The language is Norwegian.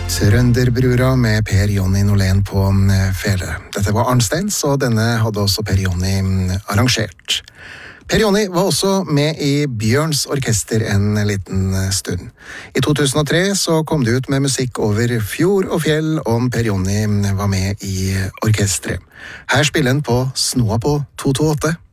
Trønderbrura med Per Jonny Norlén på fele. Dette var Arnsteins, og denne hadde også Per Jonny arrangert. Per Jonny var også med i Bjørns orkester en liten stund. I 2003 så kom det ut med musikk over fjord og fjell, og Per Jonny var med i orkestret. Her spiller han på Snoa på 228.